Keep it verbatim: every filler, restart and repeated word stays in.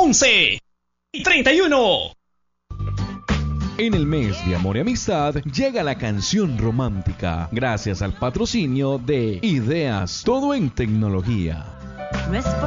once y treinta y uno. En el mes de amor y amistad llega la canción romántica, gracias al patrocinio de Ideas, todo en tecnología.